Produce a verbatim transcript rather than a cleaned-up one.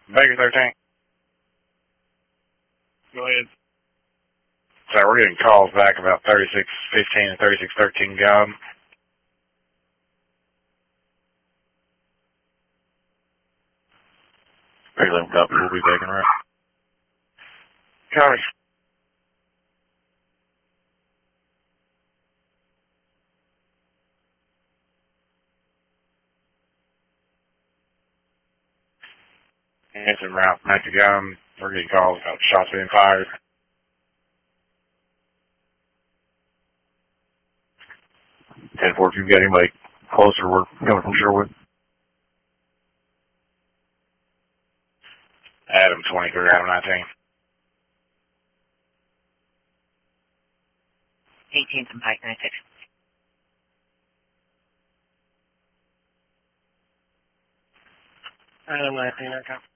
Baker thirteen. Go ahead. So we're getting calls back about thirty-six fifteen and thirty-six thirteen job. Baker eleven copy, we'll be back in route. Copy. It's en route back to Gum. We're getting calls about shots being fired. ten four, if you've got anybody closer, we're coming from Sherwood. Adam twenty-three, Adam nineteen. eighteenth and Pike ninety-six. Adam nineteen, I copy.